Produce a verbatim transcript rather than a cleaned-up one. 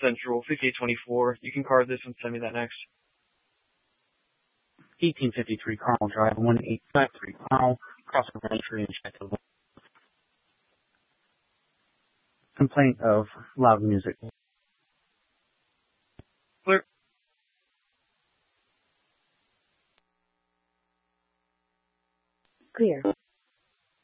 Central, fifty-eight twenty-four. You can card this and send me that next. eighteen fifty-three Carmel Drive, one eight five three Carmel, crossover entry and check the complaint of loud music. Clear. Clear.